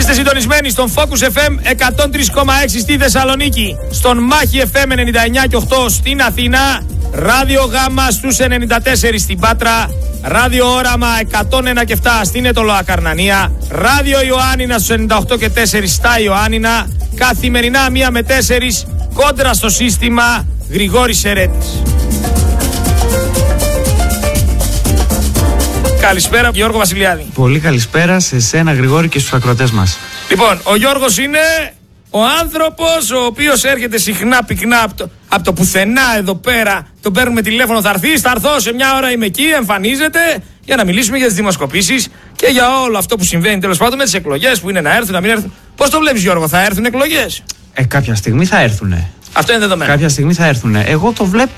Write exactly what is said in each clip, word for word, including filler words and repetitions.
Είστε συντονισμένοι στον Focus εφ εμ εκατόν τρία κόμμα έξι στη Θεσσαλονίκη, στον Μάχη εφ εμ ενενήντα εννιά κόμμα οκτώ στην Αθήνα, Ράδιο Γάμα στους ενενήντα τέσσερα στην Πάτρα, Ράδιο Όραμα εκατόν ένα κόμμα επτά στην Αιτωλοακαρνανία, Ράδιο Ιωάννινα στους ενενήντα οκτώ κόμμα τέσσερα στα Ιωάννινα, καθημερινά μία με τέσσερις κόντρα στο σύστημα Γρηγόρης Ερέτης. Καλησπέρα, Γιώργο Βασιλιάδη. Πολύ καλησπέρα σε σένα, Γρηγόρη, και στους ακροατές μας. Λοιπόν, ο Γιώργος είναι ο άνθρωπος ο οποίος έρχεται συχνά πυκνά από το, από το πουθενά εδώ πέρα. Τον παίρνουμε τηλέφωνο, θα έρθει, θα έρθω σε μια ώρα, είμαι εκεί, εμφανίζεται για να μιλήσουμε για τις δημοσκοπήσεις και για όλο αυτό που συμβαίνει τέλος πάντων με τις εκλογές που είναι να έρθουν, να μην έρθουν. Πώς το βλέπεις, Γιώργο, θα έρθουν εκλογές? Ε, κάποια στιγμή θα έρθουνε. Αυτό είναι δεδομένο. Κάποια στιγμή θα έρθουνε. Εγώ το βλέπω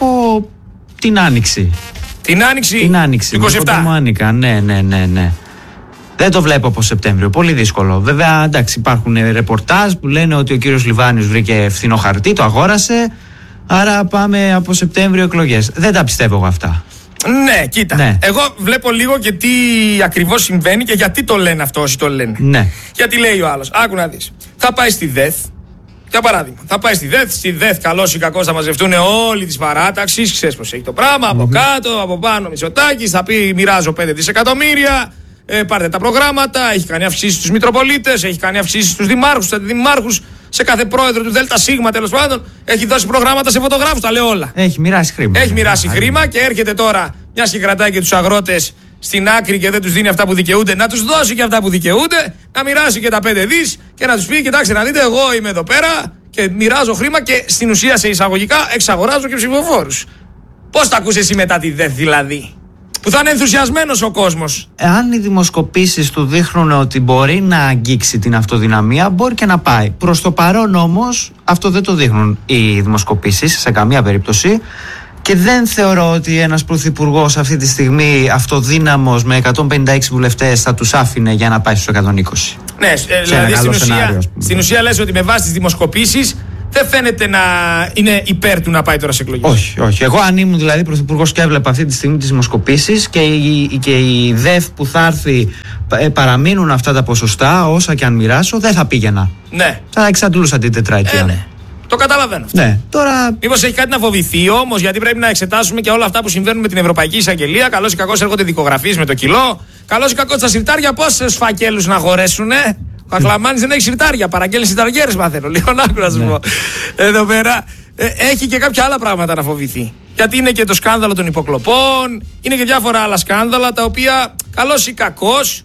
την Άνοιξη. Την Άνοιξη, την άνοιξη του είκοσι επτά. Μου άνοικα, ναι, ναι, ναι, ναι. Δεν το βλέπω από Σεπτέμβριο. Πολύ δύσκολο. Βέβαια, εντάξει, υπάρχουν ρεπορτάζ που λένε ότι ο κύριος Λιβάνιος βρήκε φθηνό χαρτί, το αγόρασε. Άρα πάμε από Σεπτέμβριο εκλογές. Δεν τα πιστεύω εγώ αυτά. Ναι, κοίτα. Ναι. Εγώ βλέπω λίγο και τι ακριβώς συμβαίνει και γιατί το λένε αυτό όσοι το λένε. Ναι. Γιατί λέει ο άλλος, άκου να δεις. Θα πάει στη ΔΕΘ. Για παράδειγμα, θα πάει στη ΔΕΘ, στη ΔΕΘ καλώς ή κακώς θα μαζευτούν όλοι της παράταξης, ξέρεις πως έχει το πράγμα, από mm-hmm. κάτω, από πάνω Μητσοτάκης, θα πει μοιράζω πέντε δισεκατομμύρια, ε, πάρτε τα προγράμματα, έχει κάνει αυξήσεις στους Μητροπολίτες, έχει κάνει αυξήσεις στους Δημάρχους, στους Αντιδημάρχους, σε κάθε πρόεδρο του ΔΣ τέλος πάντων, έχει δώσει προγράμματα σε φωτογράφους, τα λέω όλα. Έχει μοιράσει χρήμα. Έχει μοιράσει χρήμα και έρχεται τώρα, μιας και κρατάει και τους αγρότες στην άκρη και δεν τους δίνει αυτά που δικαιούνται, να τους δώσει και αυτά που δικαιούνται, να μοιράσει και τα πέντε δις και να τους πει: κοιτάξτε να δείτε, εγώ είμαι εδώ πέρα και μοιράζω χρήμα και στην ουσία σε εισαγωγικά εξαγοράζω και ψηφοφόρους. Πώς τα ακούς εσύ μετά τη ΔΕΘ δηλαδή, που θα είναι ενθουσιασμένος ο κόσμος? Αν οι δημοσκοπήσεις του δείχνουν ότι μπορεί να αγγίξει την αυτοδυναμία, μπορεί και να πάει. Προς το παρόν όμως αυτό δεν το δείχνουν οι δημοσκοπήσεις σε καμία περίπτωση. Και δεν θεωρώ ότι ένας πρωθυπουργός αυτή τη στιγμή αυτοδύναμος με εκατόν πενήντα έξι βουλευτές θα τους άφηνε για να πάει στους εκατόν είκοσι. Ναι, ε, δηλαδή στην ουσία, σενάριο, στην ουσία λες ότι με βάση τις δημοσκοπήσεις δεν φαίνεται να είναι υπέρ του να πάει τώρα σε εκλογές. Όχι, όχι. Εγώ αν ήμουν δηλαδή πρωθυπουργός και έβλεπα αυτή τη στιγμή τις δημοσκοπήσεις και η, και η ΔΕΘ που θα έρθει ε, παραμείνουν αυτά τα ποσοστά, όσα και αν μοιράσω, δεν θα πήγαινα. Ναι. Θα εξαντλούσα την τετραετία. Ε, ναι. Το καταλαβαίνω αυτό. Ναι, τώρα... Μήπως έχει κάτι να φοβηθεί όμως, γιατί πρέπει να εξετάσουμε και όλα αυτά που συμβαίνουν με την Ευρωπαϊκή Εισαγγελία. Καλώς ή κακώς έρχονται δικογραφίες με το κιλό. Καλώς ή κακώς τα συρτάρια πόσους φακέλους να χωρέσουν, ε? Ο Αχλαμάνης δεν έχει συρτάρια. Παραγγέλνει συρταριέρες, μαθαίνω. Λίγο να άκου να σου πω. Εδώ πέρα ε, έχει και κάποια άλλα πράγματα να φοβηθεί. Γιατί είναι και το σκάνδαλο των υποκλοπών, είναι και διάφορα άλλα σκάνδαλα τα οποία καλώς ή κακώς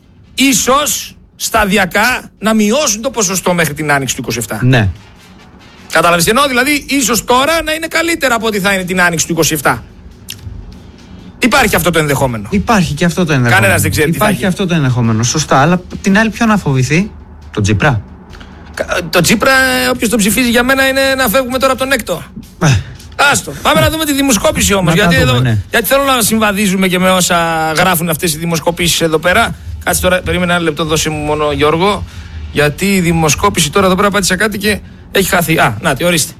ίσως σταδιακά να μειώσουν το ποσοστό μέχρι την άνοιξη του είκοσι επτά. Ναι. Κατάλαβες τι εννοώ, δηλαδή ίσως τώρα να είναι καλύτερα από ό,τι θα είναι την άνοιξη του είκοσι επτά. Υπάρχει αυτό το ενδεχόμενο. Υπάρχει και αυτό το ενδεχόμενο. Κανένας δεν ξέρει τι θα Υπάρχει γίνει. αυτό το ενδεχόμενο. Σωστά. Αλλά την άλλη, ποιο να φοβηθεί? Το Τσίπρα. Το Τσίπρα, όποιος τον ψηφίζει για μένα είναι να φεύγουμε τώρα από τον έκτο. Άστο. Πάμε να δούμε τη δημοσκόπηση όμως. Γιατί, δούμε, εδώ, ναι. γιατί θέλω να συμβαδίζουμε και με όσα γράφουν αυτές οι δημοσκοπήσεις εδώ πέρα. Κάτσε τώρα, περίμενα ένα λεπτό, δώσε μου μόνο Γιώργο. Γιατί η δημοσκόπηση τώρα εδώ πέρα πάτησα κάτι και έχει χαθεί. Α, να τη, ορίστε.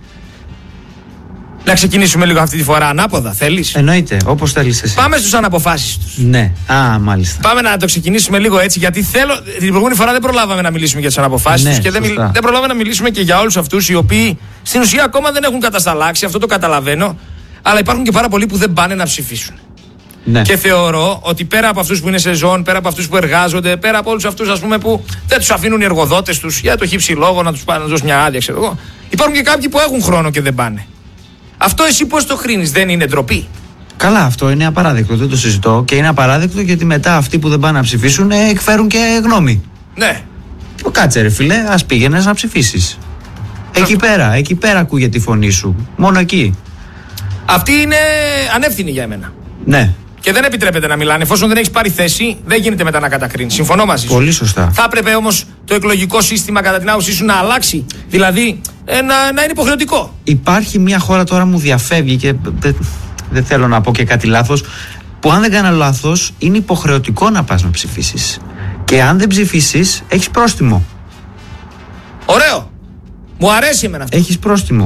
Να ξεκινήσουμε λίγο αυτή τη φορά ανάποδα, θέλεις? Εννοείται, όπως θέλεις εσύ. Πάμε στους αναποφάσεις τους. Ναι, α, μάλιστα. Πάμε να το ξεκινήσουμε λίγο έτσι, γιατί θέλω. Την προηγούμενη φορά δεν προλάβαμε να μιλήσουμε για τις αναποφάσεις Ναι, τους και δεν, μιλ... δεν προλάβαμε να μιλήσουμε και για όλους αυτούς οι οποίοι στην ουσία ακόμα δεν έχουν κατασταλάξει, αυτό το καταλαβαίνω. Αλλά υπάρχουν και πάρα πολλοί που δεν πάνε να ψηφίσουν. Ναι. Και θεωρώ ότι πέρα από αυτούς που είναι σε ζώνη, πέρα από αυτούς που εργάζονται, πέρα από όλους αυτούς ας πούμε που δεν τους αφήνουν οι εργοδότες τους για το χύψη λόγο να τους πάνε να δώσουν μια άδεια, ξέρω εγώ. Υπάρχουν και κάποιοι που έχουν χρόνο και δεν πάνε. Αυτό εσύ πώς το κρίνεις, δεν είναι ντροπή? Καλά, αυτό είναι απαράδεκτο, δεν το συζητώ. Και είναι απαράδεκτο γιατί μετά αυτοί που δεν πάνε να ψηφίσουν ε, εκφέρουν και γνώμη. Ναι. Κάτσε ρε φίλε, ας πήγαινες να ψηφίσεις. Εκεί πέρα, εκεί πέρα ακούγεται η φωνή σου. Μόνο εκεί. Αυτή είναι ανεύθυνη για εμένα. Ναι. Και δεν επιτρέπεται να μιλάνε. Εφόσον δεν έχεις πάρει θέση, δεν γίνεται μετά να κατακρίνεις. Συμφωνώ μαζί σου. Πολύ σωστά. Θα έπρεπε όμως το εκλογικό σύστημα, κατά την άποψή σου, να αλλάξει. Δηλαδή, ε, να, να είναι υποχρεωτικό. Υπάρχει μια χώρα τώρα μου διαφεύγει και δεν, δεν θέλω να πω και κάτι λάθος, που αν δεν κάνω λάθος, είναι υποχρεωτικό να πας να ψηφίσεις. Και αν δεν ψηφίσεις, έχεις πρόστιμο. Ωραίο. Μου αρέσει εμένα αυτό. Έχεις πρόστιμο.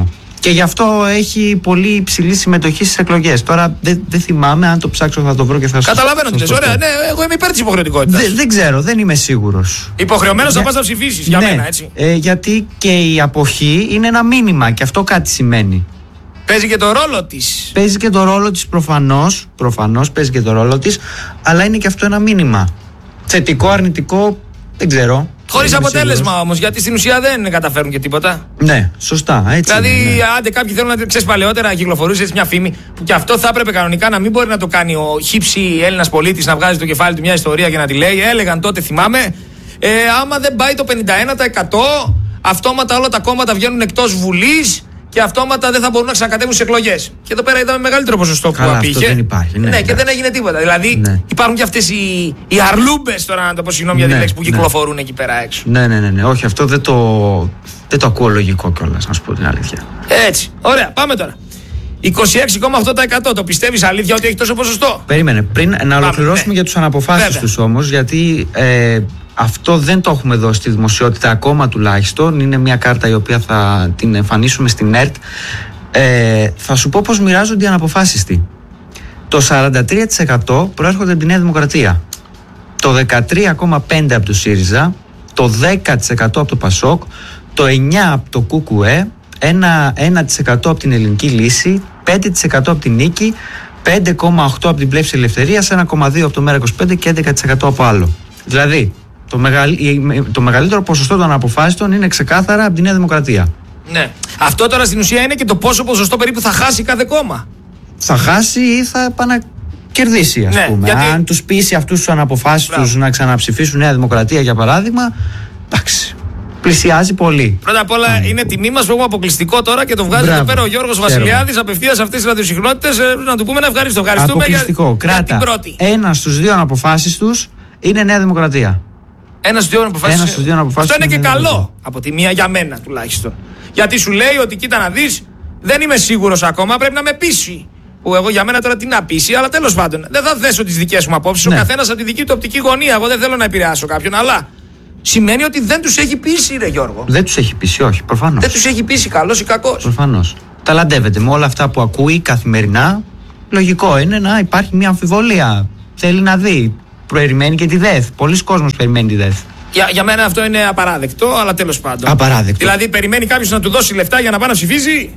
Και γι' αυτό έχει πολύ υψηλή συμμετοχή στις εκλογές. Τώρα δεν δε θυμάμαι, αν το ψάξω θα το βρω και θα σας. Καταλαβαίνω τι λες. Ωραία, ναι, εγώ είμαι υπέρ της υποχρεωτικότητας. Δε, δεν ξέρω, δεν είμαι σίγουρος. Υποχρεωμένος για... θα πας να ψηφίσεις για ναι, μένα, έτσι. Ε, γιατί και η αποχή είναι ένα μήνυμα και αυτό κάτι σημαίνει. Παίζει και το ρόλο της. Παίζει και το ρόλο της προφανώς. Προφανώς παίζει και το ρόλο της, αλλά είναι και αυτό ένα μήνυμα. Θετικό, αρνητικό, δεν ξέρω. Χωρίς αποτέλεσμα όμως, γιατί στην ουσία δεν καταφέρουν και τίποτα. Ναι, σωστά. Έτσι δηλαδή, είναι, ναι. άντε κάποιοι θέλουν να ξέρεις παλαιότερα να κυκλοφορούσε έτσι μια φήμη που και αυτό θα έπρεπε κανονικά να μην μπορεί να το κάνει ο χύψη Έλληνας πολίτης, να βγάζει το κεφάλι του μια ιστορία και να τη λέει. Έλεγαν τότε, θυμάμαι, ε, άμα δεν πάει το πενήντα ένα τοις εκατό, αυτόματα όλα τα κόμματα βγαίνουν εκτός Βουλής. Και αυτόματα δεν θα μπορούν να ξανακατεύουν στις εκλογές. Και εδώ πέρα είδαμε μεγαλύτερο ποσοστό που Καλά, απήχε. Αυτό δεν υπάρχει. Ναι, ναι, ναι, και δεν έγινε τίποτα. Δηλαδή ναι. υπάρχουν και αυτές οι, οι αρλούμπες, τώρα να το πω συγγνώμη για τη ναι, λέξη, που ναι. κυκλοφορούν εκεί πέρα έξω. Ναι, ναι, ναι, ναι. Όχι, αυτό δεν το, δεν το ακούω λογικό κιόλας, να σου πω την αλήθεια. Έτσι. Ωραία, πάμε τώρα. είκοσι έξι κόμμα οκτώ τοις εκατό. Το πιστεύεις αλήθεια ότι έχει τόσο ποσοστό? Περίμενε. Πριν να ολοκληρώσουμε ναι. για τους αναποφάσεις τους όμως, γιατί ε, αυτό δεν το έχουμε δώσει στη δημοσιότητα ακόμα τουλάχιστον. Είναι μια κάρτα η οποία θα την εμφανίσουμε στην ΕΡΤ. Ε, θα σου πω πως μοιράζονται οι αναποφάσιστοι. Το σαράντα τρία τοις εκατό προέρχονται από τη Νέα Δημοκρατία, το δεκατρία κόμμα πέντε τοις εκατό από το ΣΥΡΙΖΑ, το δέκα τοις εκατό από το ΠΑΣΟΚ, το εννιά τοις εκατό από το ΚΚΕ, ένα τοις εκατό από την Ελληνική Λύση, πέντε τοις εκατό από την Νίκη, πέντε κόμμα οκτώ τοις εκατό από την Πλεύση Ελευθερίας, ένα κόμμα δύο τοις εκατό από το ΜΕΡΑ είκοσι πέντε και έντεκα τοις εκατό από άλλο. Δηλαδή το, μεγαλ... το μεγαλύτερο ποσοστό των αναποφάσιστων είναι ξεκάθαρα από τη Νέα Δημοκρατία. Ναι. Αυτό τώρα στην ουσία είναι και το πόσο ποσοστό περίπου θα χάσει κάθε κόμμα. Θα χάσει ή θα επανακερδίσει, ας ναι, πούμε. Γιατί... Αν τους πείσει αυτούς τους αναποφάσιστους να ξαναψηφίσουν Νέα Δημοκρατία, για παράδειγμα, εντάξει, πλησιάζει πολύ. Πρώτα απ' όλα mm. είναι τιμή μας που έχουμε αποκλειστικό τώρα και το βγάζει Μπράβο. εδώ πέρα ο Γιώργος Βασιλιάδης απευθείας σε αυτές τις ραδιοσυχνότητες. Να του πούμε να ευχαριστώ. Ευχαριστούμε αποκλειστικό. για, Κράτα. για την πρώτη. Ένα στους δύο αναποφάσιστους είναι Νέα Δημοκρατία. Ένα στους δύο αναποφάσιστους. Ένα στους δύο αναποφάσιστους. Αυτό είναι και είναι καλό από τη μία για μένα τουλάχιστον. Γιατί σου λέει ότι κοίτα να δεις, δεν είμαι σίγουρος ακόμα, πρέπει να με πείσει. Που εγώ για μένα τώρα τι να πείσει, αλλά τέλος πάντων δεν θα θέσω τις δικές μου απόψεις. Ναι. Ο καθένας από τη δική του οπτική γωνία. Εγώ δεν θέλω να επηρεάσω κάποιον, αλλά σημαίνει ότι δεν τους έχει πείσει, ρε Γιώργο. Δεν τους έχει πείσει, όχι, προφανώς. Δεν τους έχει πείσει, καλός ή κακός. Προφανώς. Ταλαντεύεται με όλα αυτά που ακούει καθημερινά. Λογικό είναι να υπάρχει μια αμφιβολία. Θέλει να δει. Περιμένει και τη ΔΕΘ. Πολλοί κόσμος περιμένει τη ΔΕΘ. Για, για μένα αυτό είναι απαράδεκτο, αλλά τέλος πάντων. Απαράδεκτο. Δηλαδή, περιμένει κάποιος να του δώσει λεφτά για να πάει να ψηφίζει.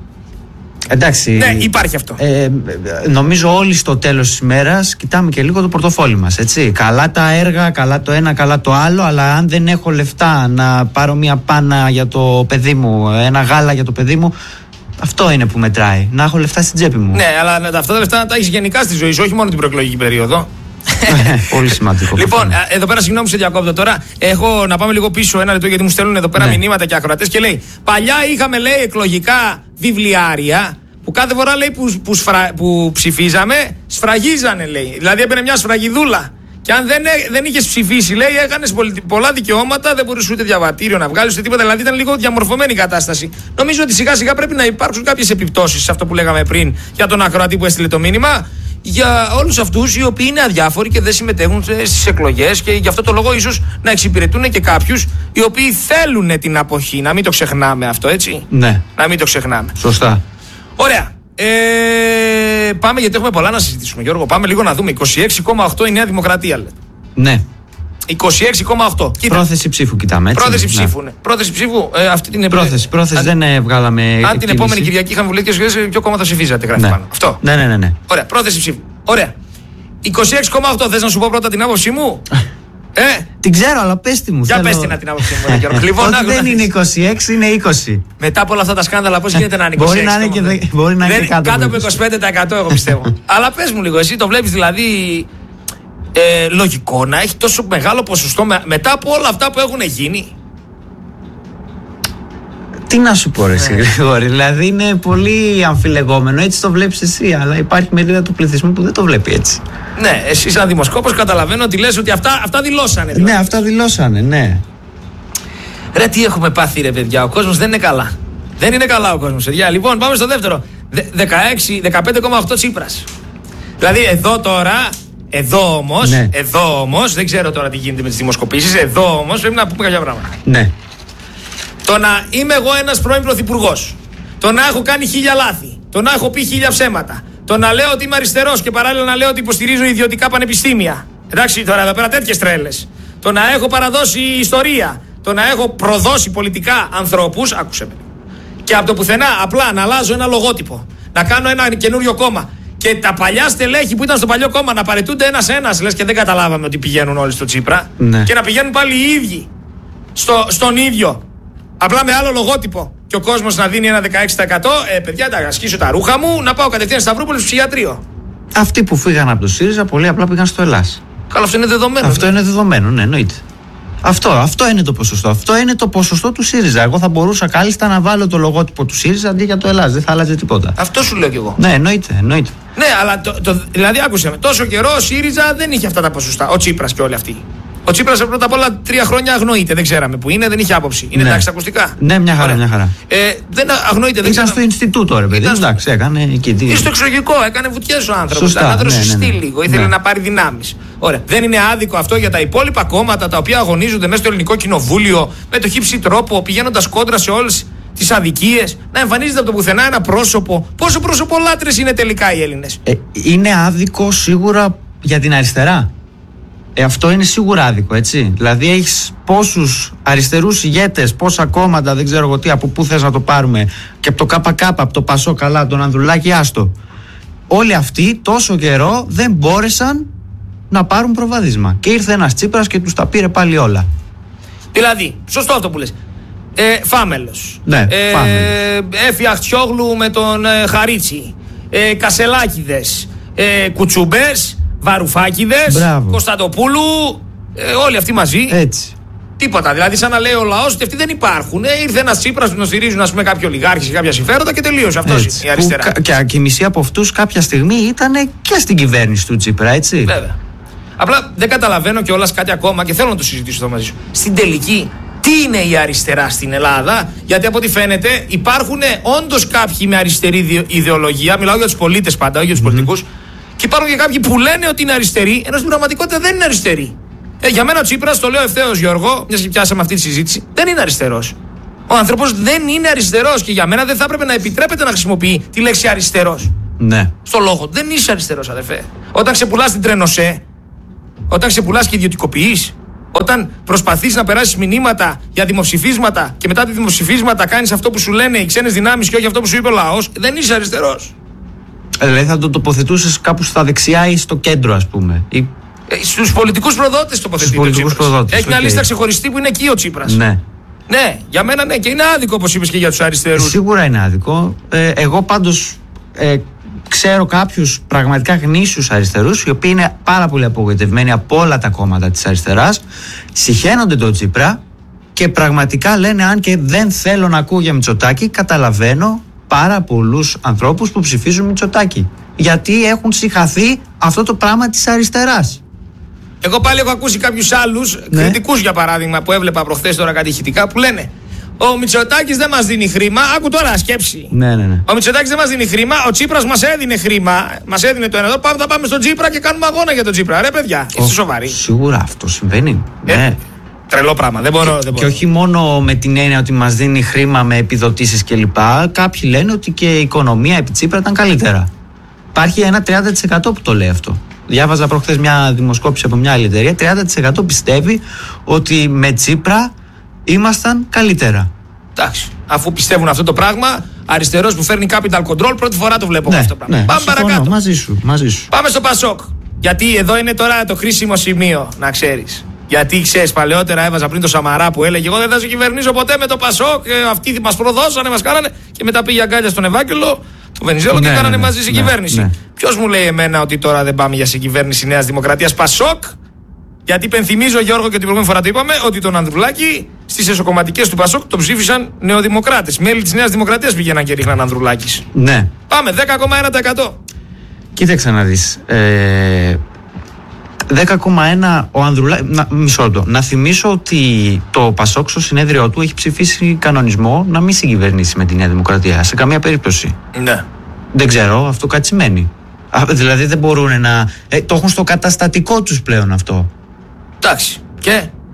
Εντάξει. Ναι, υπάρχει αυτό. Ε, νομίζω όλοι στο τέλος της ημέρας κοιτάμε και λίγο το πορτοφόλι μας. Έτσι. Καλά τα έργα, καλά το ένα, καλά το άλλο. Αλλά αν δεν έχω λεφτά να πάρω μια πάνα για το παιδί μου, ένα γάλα για το παιδί μου, αυτό είναι που μετράει. Να έχω λεφτά στην τσέπη μου. Ναι, αλλά αυτά τα λεφτά να τα έχεις γενικά στη ζωή σου, όχι μόνο την προεκλογική περίοδο. Πολύ σημαντικό. Λοιπόν, εδώ πέρα, συγγνώμη σε διακόπτω τώρα. Έχω να πάμε λίγο πίσω ένα λεπτό γιατί μου στέλνουν εδώ πέρα ναι. μηνύματα και ακροατές και λέει: παλιά είχαμε, λέει, εκλογικά βιβλιάρια που κάθε φορά, λέει, που, που, σφρα, που ψηφίζαμε, σφραγίζανε, λέει. Δηλαδή έπαιρνε μια σφραγιδούλα. Και αν δεν, δεν είχες ψηφίσει, λέει, έκανες πολλά δικαιώματα, δεν μπορείς ούτε διαβατήριο να βγάλεις ούτε τίποτα. Δηλαδή ήταν λίγο διαμορφωμένη η κατάσταση. Νομίζω ότι σιγά σιγά πρέπει να υπάρξουν κάποιες επιπτώσεις σε αυτό που λέγαμε πριν για τον ακροατή που έστειλε το μήνυμα. Για όλους αυτούς οι οποίοι είναι αδιάφοροι και δεν συμμετέχουν στις εκλογές και γι' αυτό το λόγο ίσως να εξυπηρετούν και κάποιους οι οποίοι θέλουν την αποχή. Να μην το ξεχνάμε αυτό, έτσι. Ναι. Να μην το ξεχνάμε. Σωστά. Ωραία. Ε, πάμε γιατί έχουμε πολλά να συζητήσουμε, Γιώργο. Πάμε λίγο να δούμε. είκοσι έξι κόμμα οκτό η Νέα Δημοκρατία, λέτε. Ναι. είκοσι έξι κόμμα οκτώ. Κοίτα. Πρόθεση ψήφου, κοιτάμε. Έτσι. Πρόθεση ναι. ψήφου. Ναι. Πρόθεση ψήφου. Ε, αυτή την πρόθεση. Πρόθεση αν... δεν ε, βγάλαμε. Αν εκτίμηση. την επόμενη Κυριακή είχαμε βουλευτές και ποιο κόμμα θα ψηφίζατε, γράφει ναι. πάνω. Αυτό. Ναι, ναι, ναι, ναι. Ωραία. Πρόθεση ψήφου. Ωραία. είκοσι έξι κόμμα οκτώ. Θες να σου πω πρώτα την άποψή μου? Ε? Την ξέρω, αλλά πες τη μου. Για θέλω... πες την, την άποψή μου, Γιώργο. Λοιπόν, όχι, δεν είναι είκοσι έξι, είναι είκοσι. Μετά από όλα αυτά τα σκάνδαλα, πώς γίνεται να είναι είκοσι έξι? Μπορεί να είναι και, δε... μπορεί να είναι δεν, κάτω, κάτω από είκοσι πέντε τοις εκατό, εγώ πιστεύω. Αλλά πες μου λίγο, εσύ το βλέπεις δηλαδή ε, λογικό να έχει τόσο μεγάλο ποσοστό με, μετά από όλα αυτά που έχουν γίνει? Τι να σου πω, ρε εσύ, Γρηγόρη, δηλαδή είναι πολύ αμφιλεγόμενο, έτσι το βλέπεις εσύ, αλλά υπάρχει μερίδα του πληθυσμού που δεν το βλέπει έτσι. Ναι, εσύ σαν δημοσκόπος καταλαβαίνω ότι λες ότι αυτά, αυτά δηλώσανε. Δηλαδή. Ναι, αυτά δηλώσανε, ναι. Ρε, τι έχουμε πάθει, ρε παιδιά, ο κόσμος δεν είναι καλά. Δεν είναι καλά ο κόσμος, παιδιά. Λοιπόν, πάμε στο δεύτερο. δεκαπέντε κόμμα οκτώ Τσίπρας. Δηλαδή εδώ τώρα, εδώ όμως, ναι. εδώ όμως, δεν ξέρω τώρα τι γίνεται με τις δημοσκοπήσεις, εδώ όμως πρέπει να πούμε κάποια πράγματα. Ναι. Το να είμαι εγώ ένας πρώην πρωθυπουργός, το να έχω κάνει χίλια λάθη, το να έχω πει χίλια ψέματα, το να λέω ότι είμαι αριστερός και παράλληλα να λέω ότι υποστηρίζω ιδιωτικά πανεπιστήμια. Εντάξει, τώρα εδώ πέρα τέτοιες τρέλες. Το να έχω παραδώσει ιστορία, το να έχω προδώσει πολιτικά ανθρώπους, άκουσε με. Και από το πουθενά απλά να αλλάζω ένα λογότυπο, να κάνω ένα καινούριο κόμμα. Και τα παλιά στελέχη που ήταν στο παλιό κόμμα να παραιτούνται ένας-ένας, λες και δεν καταλάβαμε ότι πηγαίνουν όλοι στο Τσίπρα. Ναι. Και να πηγαίνουν πάλι οι ίδιοι στο, στον ίδιο. Απλά με άλλο λογότυπο. Και ο κόσμος να δίνει ένα δεκαέξι τοις εκατό. Ε, παιδιά, να ασκήσω τα ρούχα μου, να πάω κατευθείαν στα Σταυρούπολη στο ψυχιατρίο. Αυτοί που φύγαν από το ΣΥΡΙΖΑ πολύ απλά πήγαν στο ΕΛΑΣ. Καλά, αυτό είναι δεδομένο. Αυτό ναι. είναι δεδομένο, ναι, εννοείται. Αυτό, αυτό είναι το ποσοστό. Αυτό είναι το ποσοστό του ΣΥΡΙΖΑ. Εγώ θα μπορούσα κάλλιστα να βάλω το λογότυπο του ΣΥΡΙΖΑ αντί για το ΕΛΑΣ. Δεν θα άλλαζε τίποτα. Αυτό σου λέω κι εγώ. Ναι, εννοείται, εννοείται. Ναι, αλλά το, το, δηλαδή άκουσε με. Τόσο καιρό ο ΣΥΡΙΖΑ δεν είχε αυτά τα ποσοστά. Ο Τσίπρας και όλοι αυτοί. Ο Τσίπρας πρώτα απ' όλα τρία χρόνια αγνοείται. Δεν ξέραμε που είναι, δεν είχε άποψη. Είναι ναι. εντάξει τα ακουστικά. Ναι, μια χαρά, μια χαρά. Ε, δεν αγνοείται, δεν Ήταν στο Ινστιτούτο, ρε παιδί. Ήταν... Εντάξει, έκανε εκεί. Ή στο εξωγικό, έκανε βουτιές ο άνθρωπος. Σωστά, Να δροσιστεί ναι, ναι, ναι. λίγο, ήθελε ναι. να πάρει δυνάμεις. Ωραία. Δεν είναι άδικο αυτό για τα υπόλοιπα κόμματα τα οποία αγωνίζονται μέσα στο ελληνικό κοινοβούλιο με το χύψη τρόπο, πηγαίνοντας κόντρα σε όλες τις αδικίες, να εμφανίζεται από το πουθενά ένα πρόσωπο. Πόσο προσωπολάτρες είναι τελικά οι Έλληνες. Ε, είναι άδικο σίγουρα για την αριστερά. Ε, αυτό είναι σίγουρα άδικο, έτσι. Δηλαδή έχεις πόσους αριστερούς ηγέτες, πόσα κόμματα, δεν ξέρω εγώ τι, από πού θες να το πάρουμε, και από το ΚΚ, από το Πασό, καλά, τον Ανδρουλάκη, άστο. Όλοι αυτοί τόσο καιρό δεν μπόρεσαν να πάρουν προβάδισμα. Και ήρθε ένας Τσίπρας και τους τα πήρε πάλι όλα. Δηλαδή, σωστό αυτό που λες. Ε, Φάμελος. Ναι, ε, Φάμελος. Έφη Αχτιόγλου με τον ε, Χαρίτσι. Ε, Κασελάκηδες. Ε, Κουτσουμπές. Βαρουφάκηδες. Μπράβο. Κωνσταντοπούλου. Ε, όλοι αυτοί μαζί. Έτσι. Τίποτα. Δηλαδή, σαν να λέει ο λαός ότι αυτοί δεν υπάρχουν. Ε, ήρθε ένας Τσίπρας που τον στηρίζουν, ας πούμε, κάποιο ολιγάρχη και κάποια συμφέροντα και τελείωσε. Αυτό είναι η αριστερά. Που, και, και η μισή από αυτούς κάποια στιγμή ήταν και στην κυβέρνηση του Τσίπρα, έτσι. Βέβαια. Απλά δεν καταλαβαίνω κιόλας κάτι ακόμα και θέλω να το συζητήσω εδώ μαζί σου. Στην τελική, τι είναι η αριστερά στην Ελλάδα, γιατί από ό,τι φαίνεται υπάρχουν όντως κάποιοι με αριστερή ιδεολογία. Μιλάω για τους πολίτες πάντα, όχι για τους mm-hmm. πολιτικούς. Και υπάρχουν και κάποιοι που λένε ότι είναι αριστεροί, ενώ στην πραγματικότητα δεν είναι αριστεροί. Ε, για μένα ο Τσίπρας, το λέω ευθέως Γιώργο, μιας και πιάσαμε αυτή τη συζήτηση, δεν είναι αριστερός. Ο άνθρωπος δεν είναι αριστερός και για μένα δεν θα έπρεπε να επιτρέπεται να χρησιμοποιεί τη λέξη αριστερός. Ναι. Στο λόγο. Δεν είσαι αριστερός, αδερφέ. Όταν ξεπουλάς την Τρενοσέ, όταν ξεπουλάς και ιδιωτικοποιείς, όταν προσπαθείς να περάσεις μηνύματα για δημοψηφίσματα και μετά τη δημοψηφίσματα κάνεις αυτό που σου λένε οι ξένες δυνάμεις και όχι αυτό που σου είπε ο λαός, δεν είσαι αριστερός. Δηλαδή θα το τοποθετούσες κάπου στα δεξιά ή στο κέντρο, ας πούμε. Ή... Ε, στους πολιτικούς προδότες τοποθετείται ο Τσίπρας. Προδότες, έχει μια okay. λίστα ξεχωριστή που είναι εκεί ο Τσίπρας. Ναι. Ναι, για μένα ναι, και είναι άδικο όπως είπες και για τους αριστερούς. Σίγουρα είναι άδικο. Ε, εγώ πάντως ε, ξέρω κάποιους πραγματικά γνήσιους αριστερούς, οι οποίοι είναι πάρα πολύ απογοητευμένοι από όλα τα κόμματα της αριστεράς, συχαίνονται τον Τσίπρα και πραγματικά λένε, αν και δεν θέλω να ακούω για Μητσοτάκη, καταλαβαίνω πάρα πολλούς ανθρώπους που ψηφίζουν Μητσοτάκη. Γιατί έχουν συχαθεί αυτό το πράγμα της αριστεράς. Εγώ πάλι έχω ακούσει κάποιους άλλους, ναι. κριτικούς για παράδειγμα, που έβλεπα προχθές τώρα κάτι ηχητικά, που λένε ο Μητσοτάκης δεν μας δίνει χρήμα. Άκου τώρα σκέψη. Ναι, ναι, ναι. Ο Μητσοτάκης δεν μας δίνει χρήμα. Ο Τσίπρας μας έδινε χρήμα. Μας έδινε το ένα εδώ. Πάμε, θα πάμε στον Τσίπρα και κάνουμε αγώνα για τον Τσίπρα. Ρε παιδιά, oh, είστε σοβαροί. Σίγουρα αυτό συμβαίνει. Ε, ναι. Τρελό πράγμα. Δεν μπορώ, δεν μπορώ. Και όχι μόνο με την έννοια ότι μας δίνει χρήμα με επιδοτήσεις κλπ. Κάποιοι λένε ότι και η οικονομία επί Τσίπρα ήταν καλύτερα. Υπάρχει ένα τριάντα τοις εκατό που το λέει αυτό. Διάβαζα προχθές μια δημοσκόπηση από μια άλλη εταιρεία. τριάντα τοις εκατό πιστεύει ότι με Τσίπρα ήμασταν καλύτερα. Εντάξει. Αφού πιστεύουν αυτό το πράγμα, αριστερός που φέρνει capital control, πρώτη φορά το βλέπω ναι, αυτό το πράγμα. Ναι, Πάμε συμφωνώ, παρακάτω. Μαζί σου, μαζί σου. Πάμε στο Πασόκ. Γιατί εδώ είναι τώρα το χρήσιμο σημείο, να ξέρεις. Γιατί ξέρεις, παλαιότερα έβαζα πριν το Σαμαρά που έλεγε: εγώ δεν θα σε κυβερνήσω ποτέ με το Πασόκ. Ε, αυτοί μας προδώσανε, μας κάνανε. Και μετά πήγε αγκάλια στον Ευάγγελο, τον Βενιζέλο ναι, και κάνανε ναι, μαζί ναι, συγκυβέρνηση. Ναι, ναι. Ποιος μου λέει εμένα ότι τώρα δεν πάμε για συγκυβέρνηση Νέας Δημοκρατίας Πασόκ? Γιατί υπενθυμίζω, Γιώργο, και την προηγούμενη φορά το είπαμε, ότι τον Ανδρουλάκη στις εσωκομματικές του Πασόκ τον ψήφισαν νεοδημοκράτες. Μέλη της Νέας Δημοκρατίας πήγαιναν και ρίχναν Ανδρουλάκης. Ναι. Πάμε, δέκα κόμμα ένα τοις εκατό. Κοίταξε να δεις. Ε, δέκα κόμμα ένα ο Ανδρουλάκης. Μισό λεπτό. Να θυμίσω ότι το Πασόκ στο συνέδριό του έχει ψηφίσει κανονισμό να μην συγκυβερνήσει με τη Νέα Δημοκρατία. Σε καμία περίπτωση. Ναι. Δεν ξέρω, αυτό κάτι σημαίνει. Α, δηλαδή δεν μπορούν να. Ε, το έχουν στο καταστατικό τους πλέον αυτό. Εντάξει. Και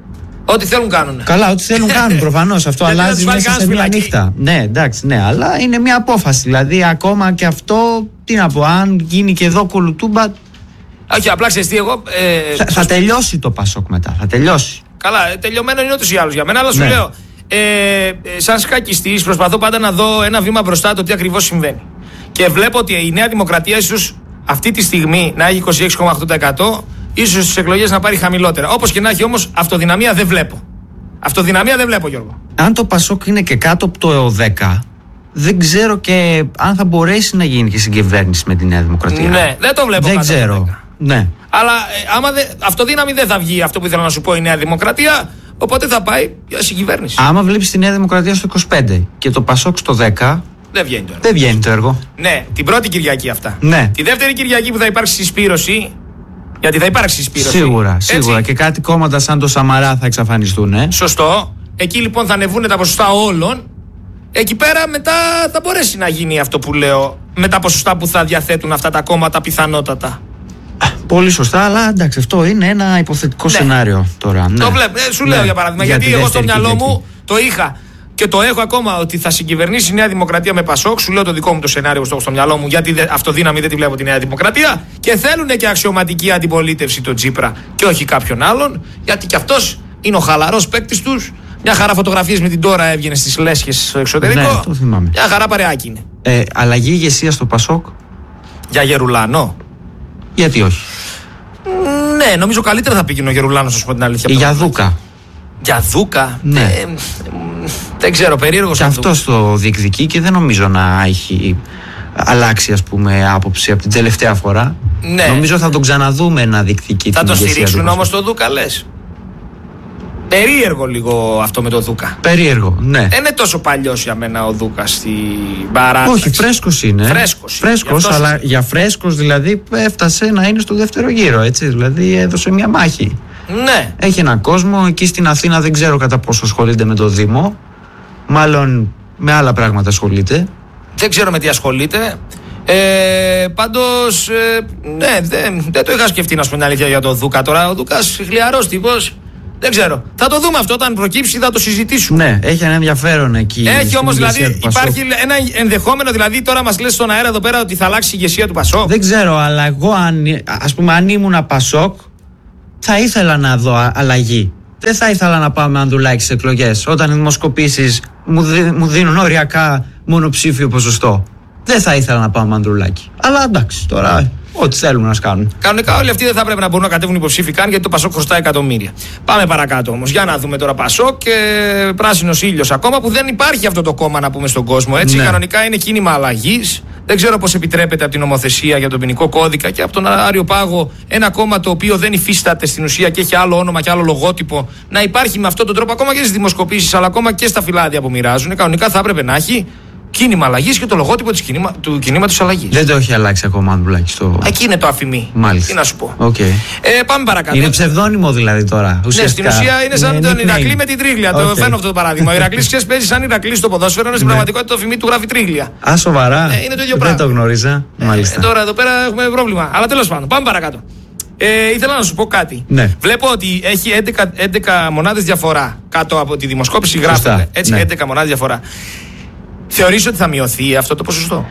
Ό,τι θέλουν κάνουν. Καλά, ό,τι θέλουν κάνουν προφανώς. Αυτό αλλάζει μέσα σε μια νύχτα. Ναι, εντάξει, ναι, αλλά είναι μια απόφαση. Δηλαδή, ακόμα και αυτό, τι να πω, αν γίνει και εδώ κουλουτούμπα. Όχι, απλά ξέρεις τι, εγώ. Ε, θα, θα τελειώσει το Πασόκ μετά. Θα τελειώσει. Καλά, τελειωμένο είναι ούτως ή άλλως για μένα, αλλά σου ναι. λέω. Ε, ε, σαν σκακιστής, προσπαθώ πάντα να δω ένα βήμα μπροστά το τι ακριβώς συμβαίνει. Και βλέπω ότι η Νέα Δημοκρατία ίσως αυτή τη στιγμή να έχει είκοσι έξι κόμμα οκτώ τοις εκατό, ίσως στις εκλογές να πάρει χαμηλότερα. Όπως και να έχει όμως, αυτοδυναμία δεν βλέπω. Αυτοδυναμία δεν βλέπω, Γιώργο. Αν το Πασόκ είναι και κάτω από το δέκα, δεν ξέρω και αν θα μπορέσει να γίνει και συγκυβέρνηση με τη Νέα Δημοκρατία. Ναι, δεν το βλέπω. Δεν ξέρω. Ναι. Αλλά ε, άμα δε, αυτοδύναμη δεν θα βγει αυτό που ήθελα να σου πω η Νέα Δημοκρατία, οπότε θα πάει για συγκυβέρνηση. Άμα βλέπεις τη Νέα Δημοκρατία στο είκοσι πέντε και το Πασόκ στο δέκα. Δεν βγαίνει το έργο. Δεν βγαίνει το έργο. Ναι, την πρώτη Κυριακή αυτά. Ναι. Τη δεύτερη Κυριακή που θα υπάρξει συσπήρωση. Γιατί θα υπάρξει συσπήρωση. Σίγουρα, σίγουρα. Έτσι. Και κάτι κόμματα σαν το Σαμαρά θα εξαφανιστούν. Ε. Σωστό. Εκεί λοιπόν θα ανεβούν τα ποσοστά όλων. Εκεί πέρα μετά θα μπορέσει να γίνει αυτό που λέω. Με τα ποσοστά που θα διαθέτουν αυτά τα κόμματα πιθανότατα. Πολύ σωστά, αλλά εντάξει, αυτό είναι ένα υποθετικό ναι. σενάριο τώρα. Ναι. Το βλέπω. Ε, σου ναι. λέω για παράδειγμα. Για γιατί εγώ στο μυαλό Κυριακή. μου το είχα. Και το έχω ακόμα ότι θα συγκυβερνήσει η Νέα Δημοκρατία με Πασόκ. Σου λέω το δικό μου το σενάριο που έχω στο μυαλό μου, γιατί αυτοδύναμη δεν τη βλέπω τη Νέα Δημοκρατία. Και θέλουν και αξιωματική αντιπολίτευση τον Τσίπρα και όχι κάποιον άλλον, γιατί κι αυτό είναι ο χαλαρός παίκτης τους. Μια χαρά φωτογραφίες με την Τώρα έβγαινε στις λέσχες στο εξωτερικό. Ναι, το θυμάμαι. Μια χαρά παρεάκι είναι. Ε, αλλαγή ηγεσία στο Πασόκ. Για Γερουλάνο. Γιατί όχι. Ναι, νομίζω καλύτερα θα πήγαινε ο Γερουλάνος, να σου πω την αλήθεια. Για Δούκα. Για Δούκα. Ναι. Ε, δεν ξέρω, περίεργο. Και αυτό το διεκδικεί και δεν νομίζω να έχει αλλάξει, ας πούμε, άποψη από την τελευταία φορά. Ναι. Νομίζω θα τον ξαναδούμε να διεκδικεί. Θα την τον ηγεσία στηρίξουν του όμως το Δούκα, λες. Περίεργο λίγο αυτό με το Δούκα. Περίεργο, ναι. Δεν είναι τόσο παλιός για μένα ο Δούκας στην παράταξη. Όχι, φρέσκος είναι. Φρέσκος. Φρέσκος, για αλλά για φρέσκος δηλαδή έφτασε να είναι στο δεύτερο γύρο, έτσι. Δηλαδή έδωσε μια μάχη. Ναι. Έχει έναν κόσμο. Εκεί στην Αθήνα δεν ξέρω κατά πόσο ασχολείται με το Δήμο. Μάλλον με άλλα πράγματα ασχολείται. Δεν ξέρω με τι ασχολείται. Ε, πάντως, ε, ναι, δεν, δεν το είχα σκεφτεί να σου πω την αλήθεια για τον Δούκα τώρα. Ο Δούκας χλιαρός τύπος. Δεν ξέρω. Θα το δούμε αυτό όταν προκύψει, θα το συζητήσουμε. Ναι, έχει ένα ενδιαφέρον εκεί. Έχει όμως δηλαδή, υπάρχει ένα ενδεχόμενο, δηλαδή τώρα μας λες στον αέρα εδώ πέρα ότι θα αλλάξει η ηγεσία του Πασόκ. Δεν ξέρω, αλλά εγώ αν, ας πούμε, αν ήμουν Πασόκ, θα ήθελα να δω αλλαγή. Δεν θα ήθελα να πάμε Ανδρουλάκη στις εκλογές όταν οι δημοσκοπήσεις μου, δι, μου δίνουν οριακά μονοψήφιο ποσοστό. Δεν θα ήθελα να πάμε Ανδρουλάκη. Αλλά εντάξει, τώρα ό,τι θέλουν να κάνουν. Κανονικά όλοι αυτοί δεν θα πρέπει να μπορούν να κατέβουν υποψήφοι καν, γιατί το Πασόκ χρωστά εκατομμύρια. Πάμε παρακάτω όμως. Για να δούμε τώρα Πασόκ και πράσινος ήλιος ακόμα, που δεν υπάρχει αυτό το κόμμα να πούμε στον κόσμο. Έτσι, ναι. Κανονικά είναι κίνημα αλλαγής. Δεν ξέρω πώς επιτρέπεται από την νομοθεσία για τον ποινικό κώδικα και από τον Άριο Πάγο ένα κόμμα το οποίο δεν υφίσταται στην ουσία και έχει άλλο όνομα και άλλο λογότυπο να υπάρχει με αυτόν τον τρόπο ακόμα και στις δημοσκοπήσεις, αλλά ακόμα και στα φυλάδια που μοιράζουν. Κανονικά θα έπρεπε να έχει κίνημα αλλαγής και το λογότυπο της κινήμα, του κινήματος αλλαγής. Δεν το έχει αλλάξει ακόμα Ανδρουλάκη στο. Εκεί είναι το αφημί. Μάλιστα. Τι να σου πω. Okay. Ε, πάμε παρακάτω. Είναι ψευδόνυμο δηλαδή τώρα. Ουσιαστικά. Ναι, στην ουσία είναι σαν είναι τον nickname. Ηρακλή με την Τρίγλια. Okay. Το φαίνω αυτό το παράδειγμα. Ο Ηρακλής ξέρεις παίζει σαν Ηρακλή στο ποδόσφαιρο, ενώ στην Ναι. πραγματικότητα το αφημί του γράφει Τρίγλια. Α, σοβαρά. Ε, είναι το ίδιο Δεν πράγμα. το γνώριζα. Μάλιστα. Ε, τώρα εδώ πέρα έχουμε πρόβλημα. Αλλά τέλος πάντων, πάμε παρακάτω. Ε, ήθελα να σου πω κάτι. Ναι. Βλέπω ότι έχει έντεκα, έντεκα μονάδες διαφορά κάτω από τη δημοσκόπηση. Σωστά. Γράφονται. Έτσι, Ναι. έντεκα μονάδες διαφορά. Θεωρείς ότι θα μειωθεί αυτό το ποσοστό?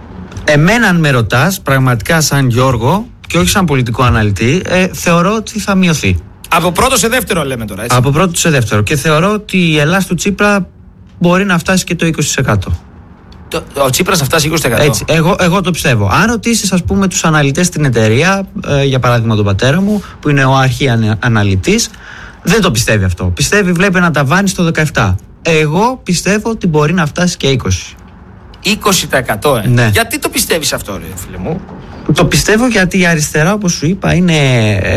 Εμένα, αν με ρωτάς, πραγματικά σαν Γιώργο και όχι σαν πολιτικό αναλυτή, ε, θεωρώ ότι θα μειωθεί. Από πρώτο σε δεύτερο λέμε τώρα, έτσι. Από πρώτο σε δεύτερο. Και θεωρώ ότι η Ελλάδα του Τσίπρα μπορεί να φτάσει και το είκοσι τοις εκατό. Το, ο Τσίπρας θα φτάσει είκοσι τοις εκατό. Έτσι, εγώ, εγώ το πιστεύω. Αν ρωτήσεις, ας πούμε, τους αναλυτές στην εταιρεία, ε, για παράδειγμα τον πατέρα μου, που είναι ο αρχή αναλυτής, δεν το πιστεύει αυτό. Πιστεύει, βλέπει ένα ταβάνι στο δεκαεπτά. Εγώ πιστεύω ότι μπορεί να φτάσει και είκοσι. είκοσι τοις εκατό, ε. Ναι. Γιατί το πιστεύεις αυτό, ρε φίλε μου? Το πιστεύω γιατί η αριστερά, όπως σου είπα, είναι, ε,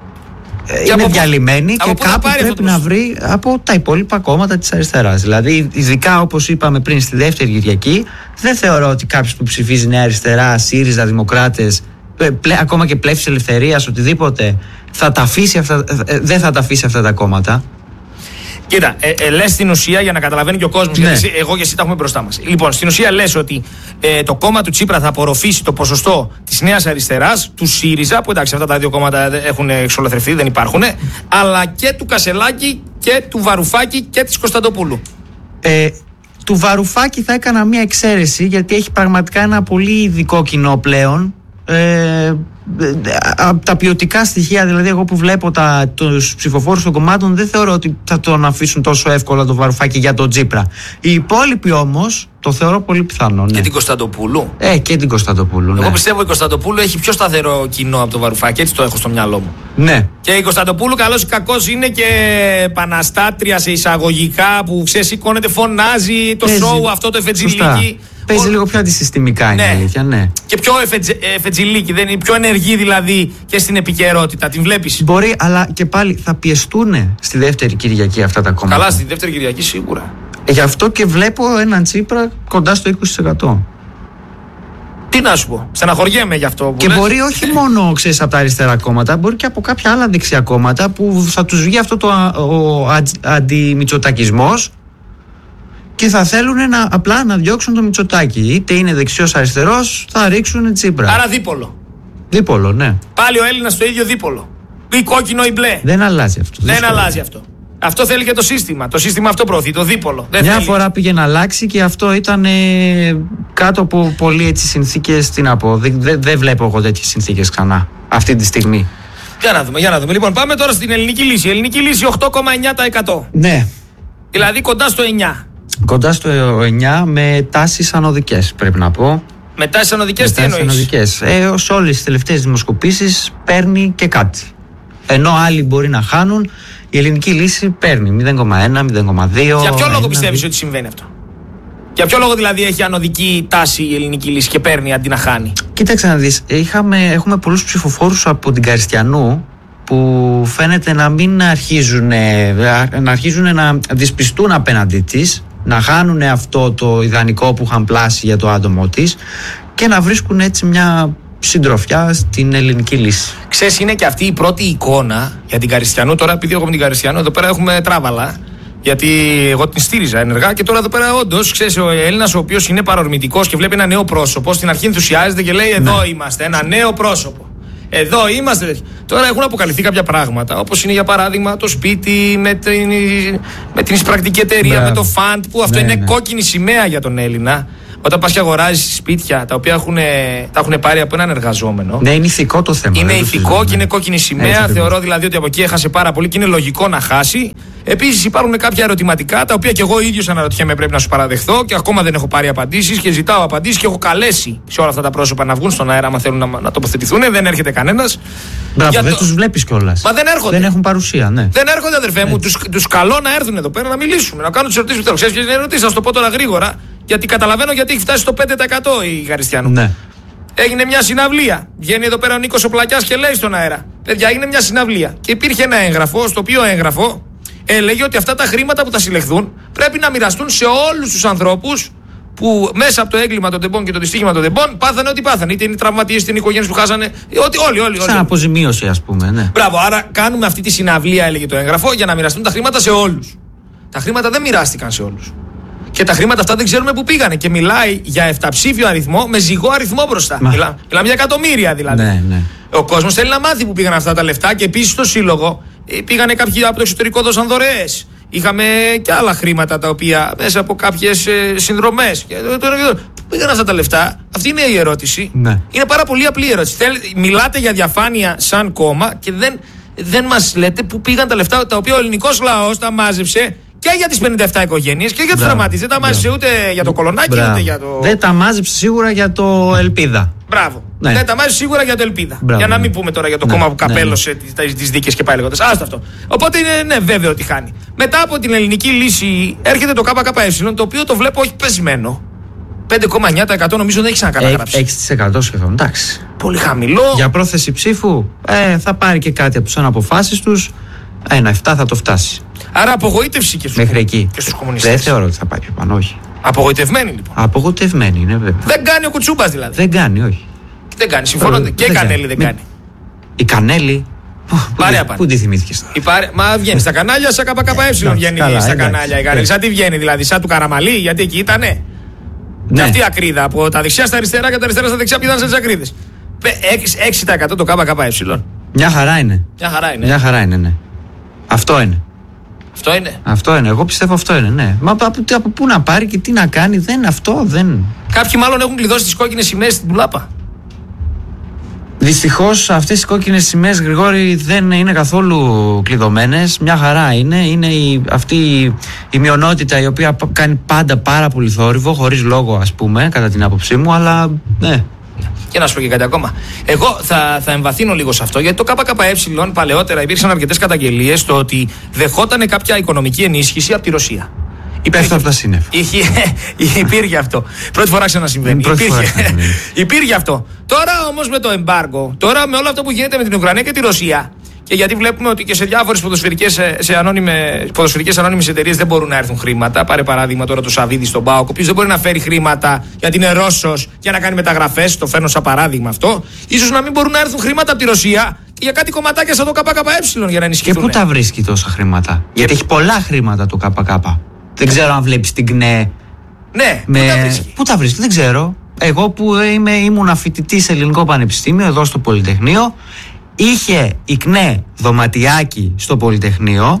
είναι από πού- διαλυμένη από και πού θα κάπου πάρει πρέπει αυτό το να ποσοστό? βρει από τα υπόλοιπα κόμματα της αριστεράς. Δηλαδή, ειδικά όπως είπαμε πριν στη δεύτερη Κυριακή, δεν θεωρώ ότι κάποιος που ψηφίζει Νέα Αριστερά, ΣΥΡΙΖΑ, Δημοκράτες, ε, πλε, ακόμα και Πλεύσης Ελευθερίας, οτιδήποτε, θα τα αφήσει αυτά, ε, δεν θα τα αφήσει αυτά τα κόμματα. Κοίτα, ε, ε, λες στην ουσία για να καταλαβαίνει και ο κόσμος, Ναι. γιατί εσύ, εγώ και εσύ τα έχουμε μπροστά μας. Λοιπόν, στην ουσία λες ότι ε, το κόμμα του Τσίπρα θα απορροφήσει το ποσοστό της Νέας Αριστεράς, του ΣΥΡΙΖΑ, που εντάξει, αυτά τα δύο κόμματα έχουν εξολοθρευτεί, δεν υπάρχουν, αλλά και του Κασελάκη και του Βαρουφάκη και της Κωνσταντοπούλου. Ε, του Βαρουφάκη θα έκανα μια εξαίρεση, γιατί έχει πραγματικά ένα πολύ ειδικό κοινό πλέον. Ε, από τα ποιοτικά στοιχεία, δηλαδή εγώ που βλέπω τα, τους ψηφοφόρους των κομμάτων, δεν θεωρώ ότι θα τον αφήσουν τόσο εύκολα το Βαρουφάκη για τον Τσίπρα. Οι υπόλοιποι όμως το θεωρώ πολύ πιθανό. Ναι. Και την Κωνσταντοπούλου. Ε, και την Κωνσταντοπούλου. Εγώ Ναι. πιστεύω η Κωνσταντοπούλου έχει πιο σταθερό κοινό από το Βαρουφάκη, έτσι το έχω στο μυαλό μου. Ναι. Και η Κωνσταντοπούλου, καλώς ή κακώς, είναι και επαναστάτρια σε εισαγωγικά που ξέρει, σηκώνεται, φωνάζει το Παίζει. σοου αυτό το εφετζιλίκι. Σωστά. Παίζει Ο- λίγο πιο αντισυστημικά, είναι Ναι. η αλήθεια, ναι. Και πιο εφετζε- εφετζιλίκι, δεν είναι πιο ενεργή δηλαδή και στην επικαιρότητα. Την βλέπεις. Μπορεί, αλλά και πάλι θα πιεστούν στη δεύτερη Κυριακή αυτά τα κόμματα. Καλά, στη δεύτερη Κυριακή σίγουρα. Ε, Γι' αυτό και βλέπω έναν Τσίπρα κοντά στο είκοσι τοις εκατό. Τι να σου πω, στεναχωριέμαι γι' αυτό που Και λες. μπορεί όχι μόνο, ξέρεις, από τα αριστερά κόμματα, μπορεί και από κάποια άλλα δεξιά κόμματα που θα τους βγει αυτό το α- ο αντ- αντιμητσοτακισμός και θα θέλουν να, απλά να διώξουν το Μητσοτάκη. Είτε είναι δεξιός αριστερός, θα ρίξουν Τσίπρα. Άρα δίπολο. Δίπολο, ναι. Πάλι ο Έλληνας στο ίδιο δίπολο. Ή κόκκινο ή μπλε. Δεν αλλάζει αυτό. Δεν δύσκολο. αλλάζει αυτό. Αυτό θέλει και το σύστημα. Το σύστημα αυτό προωθεί, το δίπολο. Δεν Μια θέλει. φορά πήγε να αλλάξει και αυτό ήταν ε, κάτω από πολύ έτσι συνθήκες. Τι να πω, δεν δεν- δεν βλέπω εγώ τέτοιες συνθήκες ξανά αυτή τη στιγμή. Για να δούμε, για να δούμε. Λοιπόν, πάμε τώρα στην ελληνική λύση. Η ελληνική λύση οκτώ κόμμα εννιά τοις εκατό. Ναι. Δηλαδή κοντά στο εννιά. Κοντά στο εννιά με τάσεις ανωδικές, πρέπει να πω. Μετά στις ανωδικές τι Με τάσεις εννοείς. ανωδικές. Ε, σε όλες τις τελευταίες δημοσκοπήσεις παίρνει και κάτι. Ενώ άλλοι μπορεί να χάνουν, η ελληνική λύση παίρνει μηδέν κόμμα ένα, μηδέν κόμμα δύο. Για ποιο λόγο ένα, πιστεύεις δύο. ότι συμβαίνει αυτό. Για ποιο λόγο δηλαδή έχει ανωδική τάση η ελληνική λύση και παίρνει αντί να χάνει. Κοίταξε να δεις, είχαμε, έχουμε πολλούς ψηφοφόρους από την Καριστιανού που φαίνεται να μην αρχίζουν, να αρχίζουν να δυσπιστούν απέναντί της, να χάνουν αυτό το ιδανικό που είχαν πλάσει για το άτομό της και να βρίσκουν έτσι μια συντροφιά στην ελληνική λύση. Ξέρεις, είναι και αυτή η πρώτη εικόνα για την Καριστιανού. Τώρα, επειδή εγώ με την Καριστιανού, εδώ πέρα έχουμε τράβαλα. Γιατί εγώ την στήριζα ενεργά και τώρα εδώ πέρα, όντως, ξέρεις, ο Έλληνας ο οποίος είναι παρορμητικός και βλέπει ένα νέο πρόσωπο, στην αρχή ενθουσιάζεται και λέει: εδώ είμαστε, ένα νέο πρόσωπο. Εδώ είμαστε. Τώρα έχουν αποκαλυφθεί κάποια πράγματα, όπως είναι για παράδειγμα το σπίτι με την, με την εισπρακτική εταιρεία, Μπράβο. με το φαντ, που αυτό Ναι, είναι ναι. κόκκινη σημαία για τον Έλληνα. Όταν πας και αγοράζεις σπίτια τα οποία έχουν, τα έχουν πάρει από έναν εργαζόμενο. Ναι, είναι ηθικό το θέμα. Είναι δεν το ηθικό συζητάμε. και είναι κόκκινη Έτσι σημαία. ακριβώς. Θεωρώ δηλαδή ότι από εκεί έχασε πάρα πολύ και είναι λογικό να χάσει. Επίσης υπάρχουν κάποια ερωτηματικά τα οποία και εγώ ίδιος αναρωτιέμαι, πρέπει να σου παραδεχθώ, και ακόμα δεν έχω πάρει απαντήσεις και ζητάω απαντήσεις και έχω καλέσει σε όλα αυτά τα πρόσωπα να βγουν στον αέρα, αν θέλουν να, να τοποθετηθούν. Δεν έρχεται κανένας. Μπράβο, Για δεν το- τους βλέπεις κιόλας. Μα δεν έρχονται. Δεν έχουν παρουσία, ναι. Δεν έρχονται, αδερφέ μου. Τους, τους καλώ να έρθουν εδώ πέρα να μιλήσουμε, να κάνουν τις ερωτήσεις που θέλω. Ξέρεις ποιες είναι οι ερωτήσεις, θα σου το πω τώρα γρήγορα, γιατί καταλαβαίνω γιατί έχει φτάσει στο πέντε τοις εκατό η Γαριστιανού. Ναι. Έγινε μια συναυλία. Βγαίνει εδώ πέρα ο Νίκος ο Πλακιάς και λέει στον αέρα: παιδιά, έγινε μια συναυλία. Και υπήρχε ένα έγγραφο, στο οποίο έγγραφο έλεγε ότι αυτά τα χρήματα που θα συλλεχθούν πρέπει να μοιραστούν σε όλους τους ανθρώπους που μέσα από το έγκλημα των τεμπών και το δυστύχημα των τεμπών πάθανε ό,τι πάθανε. Είτε είναι τραυματίες, είτε είναι οικογένειες που χάσανε. Ότι όλοι, όλοι. Σαν όλοι. αποζημίωση, ας πούμε, ναι. Μπράβο, άρα κάνουμε αυτή τη συναυλία, έλεγε το έγγραφο, για να μοιραστούν τα χρήματα σε όλους. Τα χρήματα δεν μοιράστηκαν σε όλους. Και τα χρήματα αυτά δεν ξέρουμε πού πήγανε. Και μιλάει για επταψήφιο αριθμό με ζυγό αριθμό μπροστά. Μα. Μιλά, μιλάμε για εκατομμύρια δηλαδή. Ναι, ναι. Ο κόσμος θέλει να μάθει που πήγαν αυτά τα λεφτά και επίσης στο σύλλογο ε, πήγανε κάποιοι από το εξωτερικό, δώσαν δωρεές. Είχαμε και άλλα χρήματα τα οποία μέσα από κάποιες ε, συνδρομές. Και, ε, τώρα, ε, πού πήγαν αυτά τα λεφτά, αυτή είναι η ερώτηση. Ναι. Είναι πάρα πολύ απλή η ερώτηση. Θέλ, μιλάτε για διαφάνεια σαν κόμμα και δεν, δεν μας λέτε πού πήγαν τα λεφτά τα οποία ο ελληνικός λαός τα μάζεψε και για τις πενήντα επτά οικογένειες και για τους Μπράβο. τραυματίες. Δεν τα μάζεψε ούτε για το κολονάκι Μπράβο. ούτε για το. Δεν τα μάζεψε σίγουρα για το Ελπίδα. Μπράβο. Ναι. Δεν τα μάζεψε σίγουρα για το Ελπίδα. Μπράβο, για να ναι. μην πούμε τώρα για το Ναι, κόμμα που ναι, καπέλωσε τις, τις δίκες και πάει λέγοντας. Άστα αυτό. Οπότε είναι ναι, βέβαιο ότι χάνει. Μετά από την ελληνική λύση έρχεται το ΚΚΕ, το οποίο το βλέπω όχι πεσμένο. πέντε κόμμα εννιά τοις εκατό νομίζω δεν έχει ξανακαταγράψει. έξι τοις εκατό σχεδόν, εντάξει. Πολύ χαμηλό. Για πρόθεση ψήφου, ε, θα πάρει και κάτι από τις αναποφάσεις τους. Ένα επτά θα το φτάσει. Άρα απογοήτευση και στους, Μέχρι εκεί. και στους κομμουνιστές. Δεν θεωρώ ότι θα πάει πάνω, όχι. Απογοητευμένοι λοιπόν. Απογοητευμένη είναι βέβαια. Δεν κάνει ο Κουτσούμπας δηλαδή. Δεν κάνει, όχι. Δεν κάνει. Συμφωνώ. Δεν Και η κάνει. Κανέλη δεν Μην- κάνει. Η Κανέλη. Πάρε απάντηση. Πού τη θυμήθηκες? Πάρε... Μα βγαίνει στα κανάλια, σαν ΚΚΕ βγαίνει καλά, στα εντάξει. κανάλια. Η σαν τι βγαίνει, δηλαδή, σαν του Καραμαλή, γιατί εκεί ήτανε. Ναι. Αυτή η ακρίδα από τα δεξιά στα αριστερά και τα αριστερά στα δεξιά πήγαν σε ακρίδες. έξι τοις εκατό το ΚΚΕ. Μια χαρά είναι. Μια χαρά είναι. Μια χαρά είναι, ναι. Αυτό είναι. Αυτό είναι. Αυτό είναι. Εγώ πιστεύω αυτό είναι, ναι. Μα από, από, από πού να πάρει και τι να κάνει, δεν αυτό, δεν. Κάποιοι μάλλον έχουν κλειδώσει τις κόκκινες σημαίες στην τουλάπα. Δυστυχώς αυτές οι κόκκινες σημαίες, Γρηγόρη, δεν είναι καθόλου κλειδωμένες. Μια χαρά είναι. Είναι η, αυτή η, η μειονότητα η οποία κάνει πάντα πάρα πολύ θόρυβο, χωρίς λόγο, ας πούμε, κατά την άποψή μου, αλλά ναι. Και να σου πω και κάτι ακόμα. Εγώ θα, θα εμβαθύνω λίγο σε αυτό, γιατί το ΚΚΕ παλαιότερα υπήρξαν αρκετές καταγγελίες στο ότι δεχόταν κάποια οικονομική ενίσχυση από τη Ρωσία. Πέφτω από τα σύννεφα. Είχε, υπήρχε αυτό. Πρώτη φορά ξανασυμβαίνει. Πρώτη Υπήρχε, φορά υπήρχε αυτό. Τώρα όμως με το εμπάργκο, τώρα με όλο αυτό που γίνεται με την Ουκρανία και τη Ρωσία, και γιατί βλέπουμε ότι και σε διάφορες ποδοσφαιρικές, σε ανώνυμες, ποδοσφαιρικές ανώνυμες εταιρείες δεν μπορούν να έρθουν χρήματα. Πάρε παράδειγμα τώρα το Σαββίδη στον ΠΑΟΚ, ο οποίος δεν μπορεί να φέρει χρήματα γιατί είναι Ρώσος για να κάνει μεταγραφές. Το φέρνω σαν παράδειγμα αυτό. Ίσως να μην μπορούν να έρθουν χρήματα από τη Ρωσία και για κάτι κομματάκια σαν το ΚΚΕ για να ενισχυθούν. Και πού τα βρίσκει τόσα χρήματα? Γιατί έχει πολλά χρήματα το ΚΚ. Δεν ξέρω αν βλέπεις την ΚΝΕ. Ναι, με... πού τα βρίσκει. Πού τα βρίσκει, δεν ξέρω. Εγώ που είμαι, ήμουν φοιτητής σε Ελληνικό Πανεπιστήμιο, εδώ στο Πολυτεχνείο, είχε η ΚΝΕ δωματιάκι στο Πολυτεχνείο,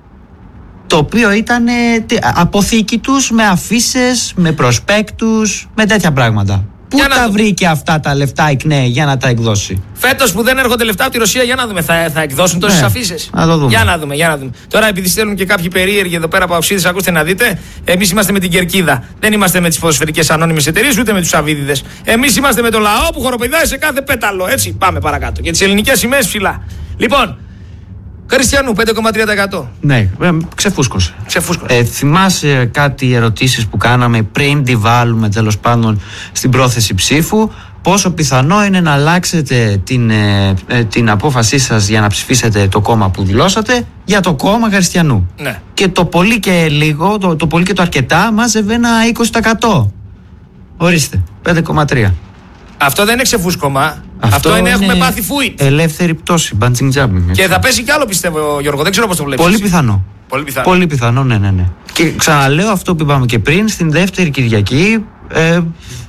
το οποίο ήταν αποθήκη τους με αφίσες, με προσπέκτους, με τέτοια πράγματα. Πού τα δούμε. Βρήκε αυτά τα λεφτά η ΚΝΕ για να τα εκδώσει? Φέτος που δεν έρχονται λεφτά από τη Ρωσία, για να δούμε, θα, θα εκδώσουν τόσες ναι, αφήσεις. Να το δούμε. Για να δούμε, για να δούμε. Τώρα, επειδή στέλνουν και κάποιοι περίεργοι εδώ πέρα από Αυσίδες, ακούστε να δείτε, εμείς είμαστε με την Κερκίδα. Δεν είμαστε με τις ποδοσφαιρικές ανώνυμες εταιρείες, ούτε με τους Σαββίδιδες. Εμείς είμαστε με το λαό που χοροπηδάει σε κάθε πέταλο. Έτσι, πάμε παρακάτω. Και τις ελληνικές σημαίες ψηλά. Λοιπόν, Χριστιανού, πέντε κόμμα τρία τοις εκατό. Ναι, ε, ξεφούσκωσε. ξεφούσκωσε. Ε, θυμάσαι κάτι ερωτήσεις που κάναμε πριν τη βάλουμε τέλος πάντων στην πρόθεση ψήφου? Πόσο πιθανό είναι να αλλάξετε την, ε, ε, την απόφασή σας για να ψηφίσετε το κόμμα που δηλώσατε για το κόμμα Χριστιανού? Ναι. Και το πολύ και λίγο, το, το πολύ και το αρκετά μάζευε ένα είκοσι τοις εκατό. Ορίστε, πέντε κόμμα τρία. Αυτό δεν είναι ξεφούσκωμα. Αυτό, Αυτό είναι, είναι έχουμε πάθει φούιτ. Ελεύθερη πτώση, bungee jumping. Και θα πέσει κι άλλο, πιστεύω, Γιώργο. Δεν ξέρω πώς το βλέπεις. Πολύ πιθανό. Πολύ πιθανό. Πολύ πιθανό, ναι, ναι, ναι. Και ξαναλέω αυτό που είπαμε και πριν, στην δεύτερη Κυριακή. Ε,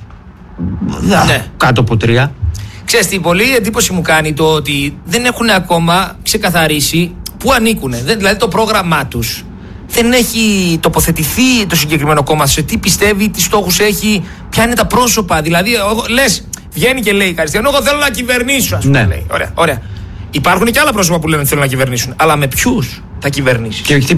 ναι. Κάτω από τρία. Ξέρεις τι, πολύ εντύπωση μου κάνει το ότι δεν έχουν ακόμα ξεκαθαρίσει πού ανήκουν. Δηλαδή το πρόγραμμά τους δεν έχει τοποθετηθεί το συγκεκριμένο κόμμα, σε τι πιστεύει, τι στόχους έχει, ποια είναι τα πρόσωπα. Δηλαδή, λες, βγαίνει και λέει Χριστιανό, εγώ θέλω να κυβερνήσω, ας πούμε. Ναι. Λέει. Ωραία, ωραία. Υπάρχουν και άλλα πρόσωπα που λένε ότι θέλουν να κυβερνήσουν. Αλλά με ποιους θα κυβερνήσεις? Και